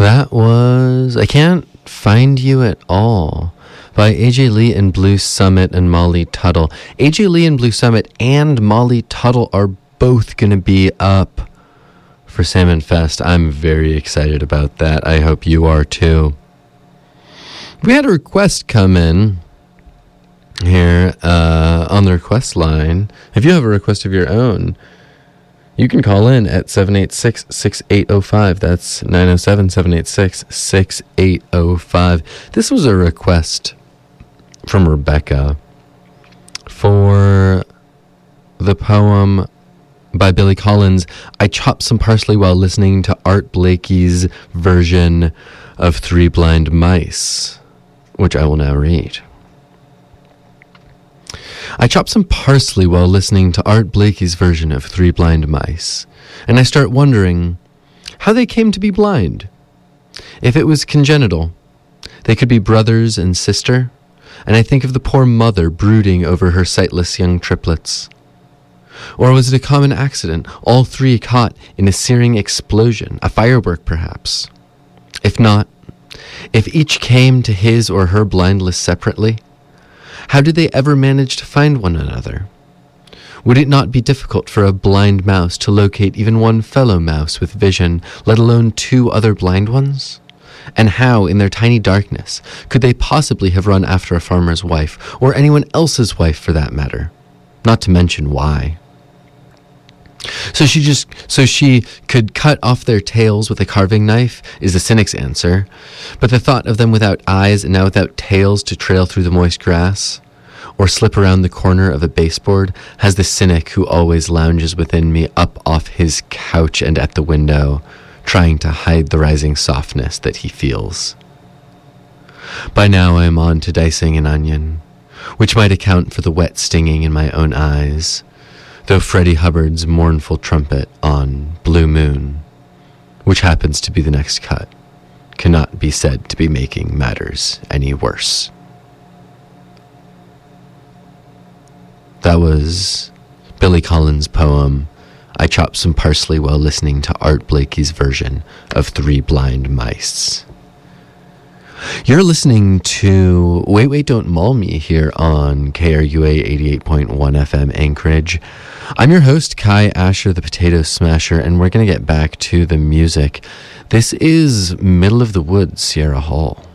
That was I Can't Find You at All by AJ Lee and Blue Summit and Molly Tuttle. AJ Lee and Blue Summit and Molly Tuttle are both going to be up for Salmon Fest. I'm very excited about that. I hope you are too. We had a request come in here on the request line. If you have a request of your own, you can call in at 786-6805. That's 907-786-6805. This was a request from Rebecca for the poem by Billy Collins, I Chopped Some Parsley While Listening to Art Blakey's version of Three Blind Mice, which I will now read. I chop some parsley while listening to Art Blakey's version of Three Blind Mice, and I start wondering how they came to be blind. If it was congenital, they could be brothers and sister, and I think of the poor mother brooding over her sightless young triplets. Or was it a common accident, all three caught in a searing explosion, a firework perhaps? If not, if each came to his or her blindness separately, how did they ever manage to find one another? Would it not be difficult for a blind mouse to locate even one fellow mouse with vision, let alone two other blind ones? And how, in their tiny darkness, could they possibly have run after a farmer's wife, or anyone else's wife for that matter? Not to mention why. So she could cut off their tails with a carving knife is the cynic's answer, but the thought of them without eyes and now without tails to trail through the moist grass, or slip around the corner of a baseboard, has the cynic who always lounges within me up off his couch and at the window, trying to hide the rising softness that he feels. By now I am on to dicing an onion, which might account for the wet stinging in my own eyes, though Freddie Hubbard's mournful trumpet on Blue Moon, which happens to be the next cut, cannot be said to be making matters any worse. That was Billy Collins' poem, I Chopped Some Parsley While Listening to Art Blakey's version of Three Blind Mice. You're listening to Wait, Wait, Don't Maul Me here on KRUA 88.1 FM Anchorage. I'm your host, Kai Asher, the Potato Smasher, and we're going to get back to the music. This is Middle of the Woods, Sierra Hall.